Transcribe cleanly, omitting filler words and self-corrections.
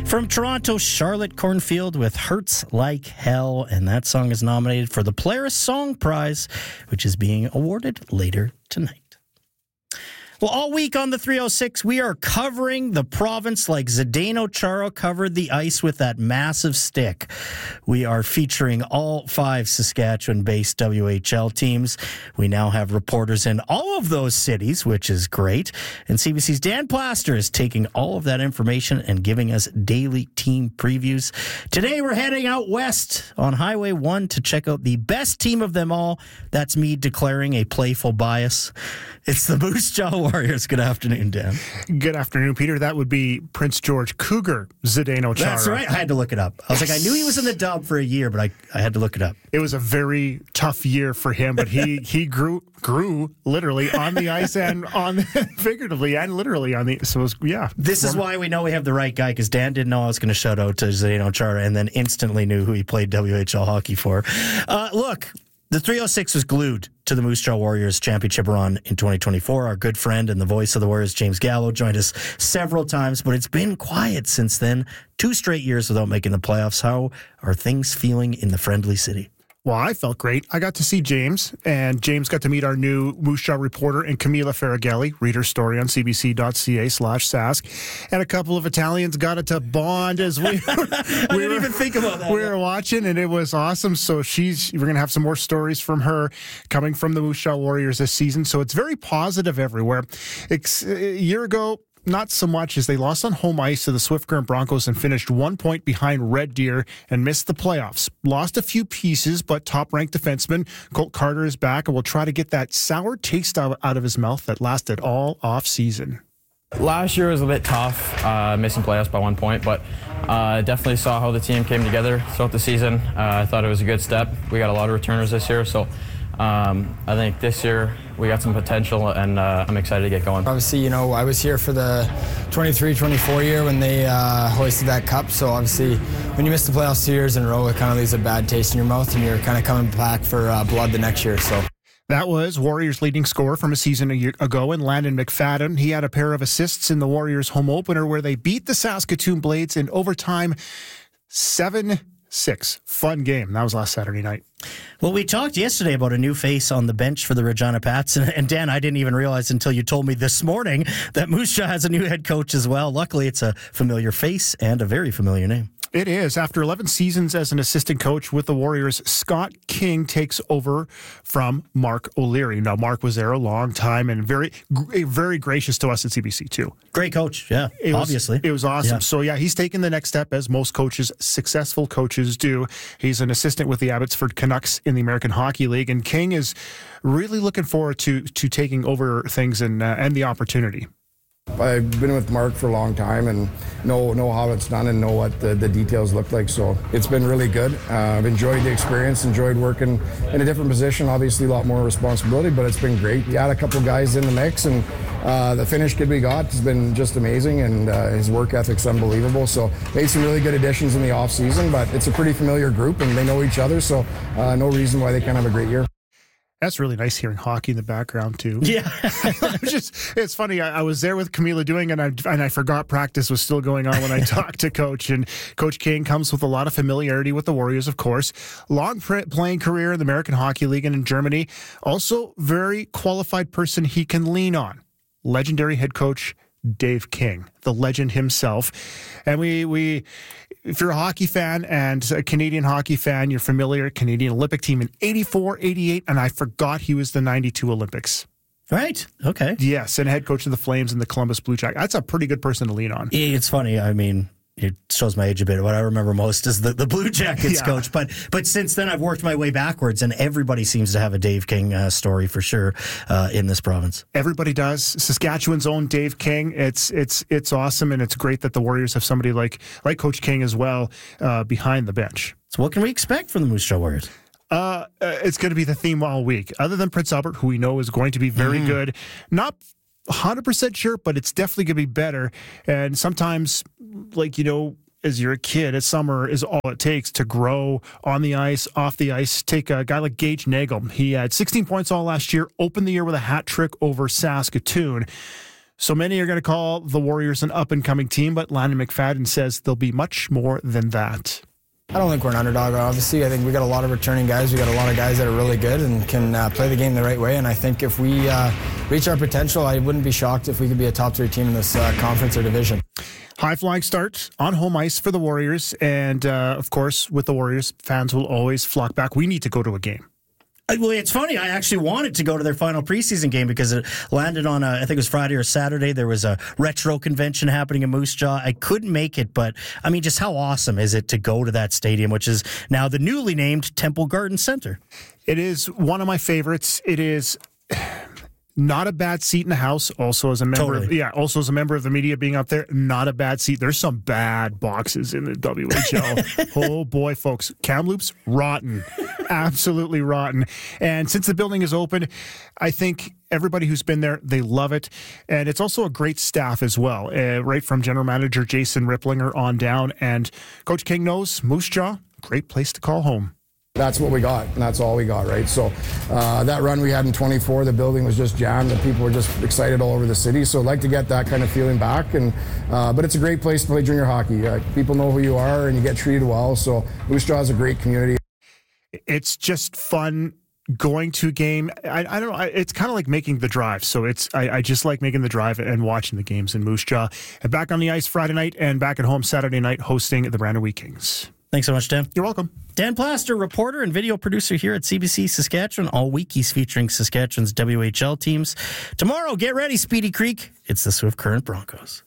From Toronto, Charlotte Cornfield with Hurts Like Hell, and that song is nominated for the Polaris Song Prize, which is being awarded later tonight. Well, all week on the 306, we are covering the province like Zdeno Chara covered the ice with that massive stick. We are featuring all 5 Saskatchewan-based WHL teams. We now have reporters in all of those cities, which is great. And CBC's Dan Plaster is taking all of that information and giving us daily team previews. Today, we're heading out west on Highway 1 to check out the best team of them all. That's me declaring a playful bias. It's the Moose Jaw Warriors. Good afternoon, Dan. Good afternoon, Peter. That would be Prince George Cougar Zdeno Chara. That's right. I had to look it up. I was like, I knew he was in the dub for a year, but I had to look it up. It was a very tough year for him, but he grew literally on the ice and on figuratively and literally on the. So it was, yeah. This is why we know we have the right guy, because Dan didn't know I was going to shout out to Zdeno Chara and then instantly knew who he played WHL hockey for. Look. The 306 was glued to the Moose Jaw Warriors championship run in 2024. Our good friend and the voice of the Warriors, James Gallo, joined us several times, but it's been quiet since then. 2 straight years without making the playoffs. How are things feeling in the friendly city? Well, I felt great. I got to see James, and James got to meet our new Moose Jaw reporter and Camila Faragelli. Read her story on cbc.ca/sask. And a couple of Italians got it to bond as we I didn't even think about that. We were watching, and it was awesome. So we're going to have some more stories from her coming from the Moose Jaw Warriors this season. So it's very positive everywhere. A year ago, not so much, as they lost on home ice to the Swift Current Broncos and finished 1 point behind Red Deer and missed the playoffs. Lost a few pieces, but top-ranked defenseman Colt Carter is back and will try to get that sour taste out of his mouth that lasted all off-season. Last year was a bit tough, missing playoffs by 1 point, but definitely saw how the team came together throughout the season. I thought it was a good step. We got a lot of returners this year, so I think this year we got some potential, and I'm excited to get going. Obviously, I was here for the 23-24 year when they hoisted that cup, so obviously when you miss the playoffs 2 years in a row, it kind of leaves a bad taste in your mouth, and you're kind of coming back for blood the next year. So that was Warriors' leading scorer from a season ago in Landon McFadden. He had a pair of assists in the Warriors' home opener where they beat the Saskatoon Blades in overtime 7-6. Fun game. That was last Saturday night. Well, we talked yesterday about a new face on the bench for the Regina Pats, and Dan, I didn't even realize until you told me this morning that Moose Jaw has a new head coach as well. Luckily, it's a familiar face and a very familiar name. It is. After 11 seasons as an assistant coach with the Warriors, Scott King takes over from Mark O'Leary. Now, Mark was there a long time and very, very gracious to us at CBC, too. Great coach, yeah, obviously. It was awesome. Yeah. So, yeah, he's taken the next step, as most coaches, successful coaches do. He's an assistant with the Abbotsford Canucks in the American Hockey League, and King is really looking forward to taking over things and the opportunity. I've been with Mark for a long time and know how it's done and know what the details look like. So it's been really good. I've enjoyed the experience, enjoyed working in a different position, obviously a lot more responsibility, but it's been great. He had a couple guys in the mix, and the finish kid we got has been just amazing, and his work ethic's unbelievable. So made some really good additions in the off season, but it's a pretty familiar group and they know each other, so no reason why they can't have a great year. That's really nice hearing hockey in the background, too. Yeah. It's funny. I was there with Camila doing it, and I forgot practice was still going on when I talked to Coach. And Coach King comes with a lot of familiarity with the Warriors, of course. Long playing career in the American Hockey League and in Germany. Also, very qualified person he can lean on. Legendary head coach Dave King, the legend himself. And we if you're a hockey fan and a Canadian hockey fan, you're familiar, Canadian Olympic team in 84, 88, and I forgot he was the 92 Olympics. Right. Okay. Yes, and head coach of the Flames and the Columbus Blue Jackets. That's a pretty good person to lean on. It's funny. I mean, it shows my age a bit. What I remember most is the Blue Jackets coach. But since then, I've worked my way backwards, and everybody seems to have a Dave King story for sure in this province. Everybody does. Saskatchewan's own Dave King. It's awesome, and it's great that the Warriors have somebody like Coach King as well behind the bench. So what can we expect from the Moose Jaw Warriors? It's going to be the theme all week. Other than Prince Albert, who we know is going to be very good, not 100% sure, but it's definitely going to be better. And sometimes, as you're a kid, a summer is all it takes to grow on the ice, off the ice. Take a guy like Gage Nagel. He had 16 points all last year, opened the year with a hat trick over Saskatoon. So many are going to call the Warriors an up-and-coming team, but Landon McFadden says they'll be much more than that. I don't think we're an underdog, obviously. I think we got a lot of returning guys. We got a lot of guys that are really good and can play the game the right way. And I think if we reach our potential, I wouldn't be shocked if we could be a top-tier team in this conference or division. High-flying start on home ice for the Warriors. And, of course, with the Warriors, fans will always flock back. We need to go to a game. Well, it's funny. I actually wanted to go to their final preseason game because it landed on, I think it was Friday or Saturday. There was a retro convention happening in Moose Jaw. I couldn't make it, but I mean, just how awesome is it to go to that stadium, which is now the newly named Temple Garden Center? It is one of my favorites. It is not a bad seat in the house. Also, as a member, also as a member of the media being up there, not a bad seat. There's some bad boxes in the WHL. Oh boy, folks, Kamloops rotten, absolutely rotten. And since the building is open, I think everybody who's been there, they love it, and it's also a great staff as well. Right from general manager Jason Ripplinger on down, and Coach King knows Moose Jaw, great place to call home. That's what we got, and that's all we got, right? So that run we had in 24, the building was just jammed, and people were just excited all over the city. So I'd like to get that kind of feeling back. And but it's a great place to play junior hockey. People know who you are, and you get treated well. So Moose Jaw is a great community. It's just fun going to a game. I don't know. It's kind of like making the drive. So I just like making the drive and watching the games in Moose Jaw. And back on the ice Friday night and back at home Saturday night hosting the Brandon Wheat Kings. Thanks so much, Dan. You're welcome. Dan Plaster, reporter and video producer here at CBC Saskatchewan. All week he's featuring Saskatchewan's WHL teams. Tomorrow, get ready, Speedy Creek. It's the Swift Current Broncos.